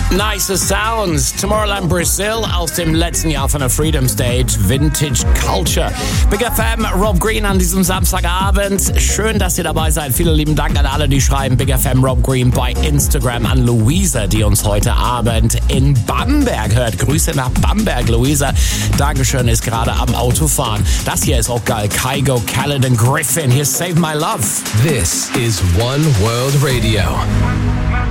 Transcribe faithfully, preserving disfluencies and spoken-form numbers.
Nice Sounds, Tomorrowland Brazil aus dem letzten Jahr von der Freedom Stage, Vintage Culture. Big F M, Rob Green an diesem Samstagabend. Schön, dass ihr dabei seid. Vielen lieben Dank an alle, die schreiben. Big F M Rob Green bei Instagram, an Luisa, die uns heute Abend in Bamberg hört. Grüße nach Bamberg, Luisa. Dankeschön, ist gerade am Autofahren. Das hier ist auch geil. Kygo, Caledon, Griffin. Hier Save My Love. This is One World Radio.